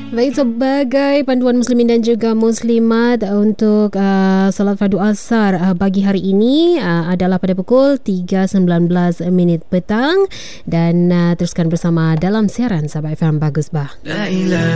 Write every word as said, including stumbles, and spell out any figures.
Baik, sebagai panduan muslimin dan juga muslimat untuk uh, solat fardu asar uh, pagi hari ini uh, adalah pada pukul tiga sembilan belas minit petang, dan uh, teruskan bersama dalam siaran Sabah F M Bagus Bah.